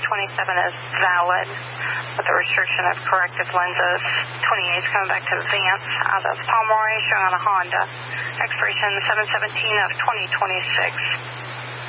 is valid with the restriction of corrective lenses. 28 is coming back to Vance out of Pomeroy, showing on a Honda. Expiration 7/17 of 2026.